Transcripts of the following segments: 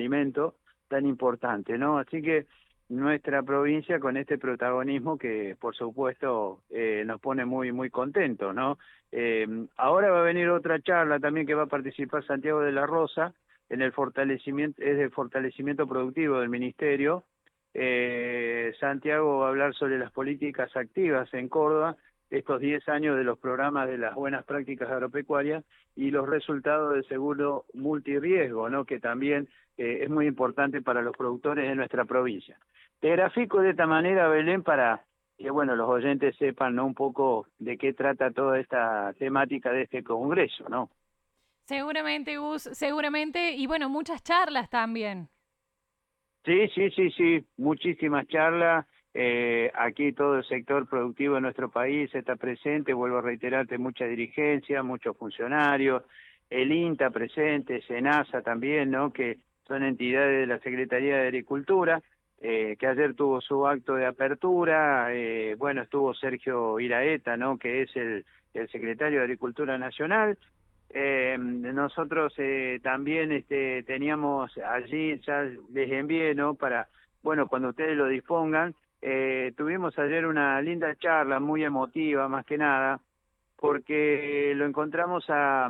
alimento tan importante, ¿no? Así que nuestra provincia con este protagonismo que, por supuesto, nos pone muy, muy contentos, ¿no? Ahora va a venir otra charla también que va a participar Santiago de la Rosa en el fortalecimiento, es de fortalecimiento productivo del Ministerio. Santiago va a hablar sobre las políticas activas en Córdoba, estos 10 años de los programas de las buenas prácticas agropecuarias y los resultados del seguro multirriesgo, ¿no? Que también es muy importante para los productores de nuestra provincia. Te grafico de esta manera, Belén, para que bueno, los oyentes sepan, ¿no?, un poco de qué trata toda esta temática de este congreso, ¿no? Seguramente, Gus, seguramente, y bueno, muchas charlas también. Sí, sí, sí, sí, muchísimas charlas. Aquí todo el sector productivo de nuestro país está presente, vuelvo a reiterarte, mucha dirigencia, muchos funcionarios, el INTA presente, SENASA también, ¿no?, que son entidades de la Secretaría de Agricultura, que ayer tuvo su acto de apertura. Bueno, estuvo Sergio Iraeta, ¿no?, que es el secretario de Agricultura Nacional. Nosotros también teníamos allí, ya les envié, ¿no?, para, bueno, cuando ustedes lo dispongan, tuvimos ayer una linda charla, muy emotiva más que nada, porque lo encontramos a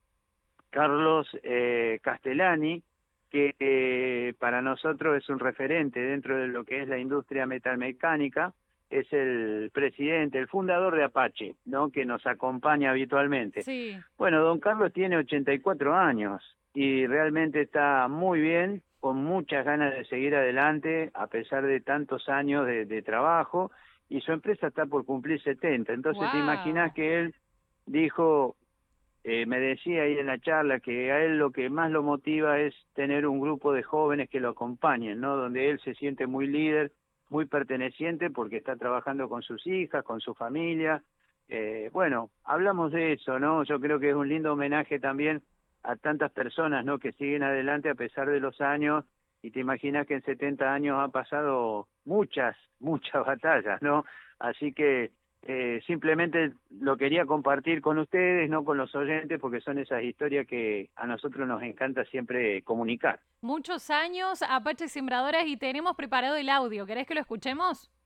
Carlos Castellani, que para nosotros es un referente dentro de lo que es la industria metalmecánica, es el presidente, el fundador de Apache, ¿no?, que nos acompaña habitualmente. Sí. Bueno, don Carlos tiene 84 años y realmente está muy bien, con muchas ganas de seguir adelante a pesar de tantos años de trabajo, y su empresa está por cumplir 70. Entonces te imaginas Wow. que él dijo, me decía ahí en la charla que a él lo que más lo motiva es tener un grupo de jóvenes que lo acompañen, ¿no? Donde él se siente muy líder, muy perteneciente porque está trabajando con sus hijas, con su familia. Bueno, hablamos de eso, ¿no? Yo creo que es un lindo homenaje también a tantas personas, ¿no?, que siguen adelante a pesar de los años, y te imaginas que en 70 años ha pasado muchas, muchas batallas, ¿no? Así que simplemente lo quería compartir con ustedes, no con los oyentes, porque son esas historias que a nosotros nos encanta siempre comunicar. Muchos años, Apache Sembradoras, y tenemos preparado el audio. ¿Querés que lo escuchemos?